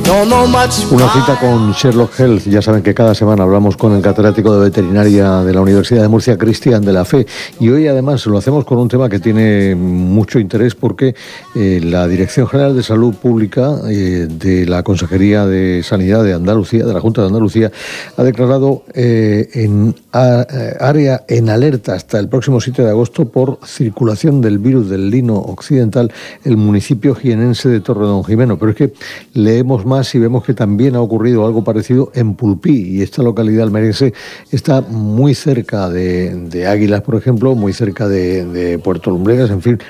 Una cita con Sherlock Health. Ya saben que cada semana hablamos con el catedrático de veterinaria de la Universidad de Murcia, Cristian de la Fe. Y hoy además lo hacemos con un tema que tiene mucho interés porque la Dirección General de Salud Pública de la Consejería de Sanidad de Andalucía, de la Junta de Andalucía, ha declarado área en alerta hasta el próximo 7 de agosto por circulación del virus del lino occidental el municipio jienense de Torredonjimeno. Pero es que leemos más y vemos que también ha ocurrido algo parecido en Pulpí, y esta localidad almeriense está muy cerca de Águilas, por ejemplo, muy cerca de Puerto Lumbreras, en fin,